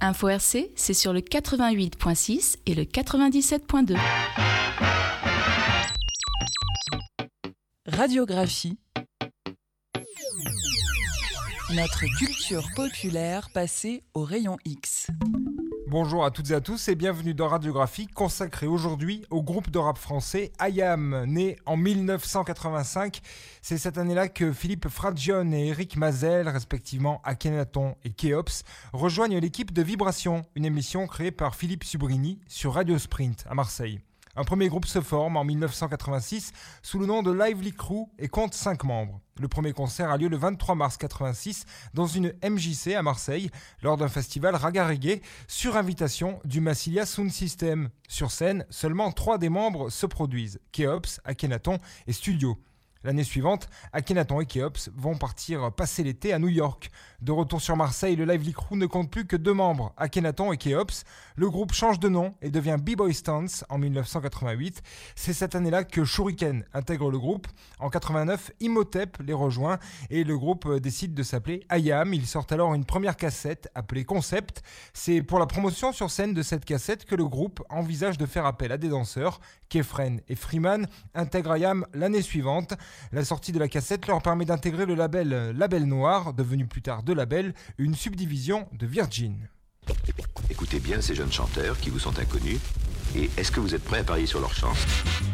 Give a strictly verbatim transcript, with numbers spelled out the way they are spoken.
Info R C, c'est sur le quatre-vingt-huit virgule six et le quatre-vingt-dix-sept virgule deux. Radiographie. Notre culture populaire passée au rayon X. Bonjour à toutes et à tous et bienvenue dans Radiographie, consacrée aujourd'hui au groupe de rap français I A M, né en dix-neuf cent quatre-vingt-cinq. C'est cette année-là que Philippe Frazione et Eric Mazel, respectivement Akhenaton et Khéops, rejoignent l'équipe de Vibration, une émission créée par Philippe Subrini sur Radio Sprint à Marseille. Un premier groupe se forme en dix-neuf cent quatre-vingt-six sous le nom de Lively Crew et compte cinq membres. Le premier concert a lieu le vingt-trois mars quatre-vingt-six dans une M J C à Marseille lors d'un festival Raga Reggae sur invitation du Massilia Sound System. Sur scène, seulement trois des membres se produisent, Khéops, Akhenaton et Studio. L'année suivante, Akhenaton et Khéops vont partir passer l'été à New York. De retour sur Marseille, le Lively Crew ne compte plus que deux membres, Akhenaton et Khéops. Le groupe change de nom et devient B-Boy Stance en dix-neuf cent quatre-vingt-huit. C'est cette année-là que Shuriken intègre le groupe. En quatre-vingt-neuf, Imhotep les rejoint et le groupe décide de s'appeler I A M. Ils sortent alors une première cassette appelée Concept. C'est pour la promotion sur scène de cette cassette que le groupe envisage de faire appel à des danseurs. Kefren et Freeman intègrent I A M l'année suivante. La sortie de la cassette leur permet d'intégrer le label Label Noir, devenu plus tard De Label, une subdivision de Virgin. Écoutez bien ces jeunes chanteurs qui vous sont inconnus et est-ce que vous êtes prêts à parier sur leur chance ?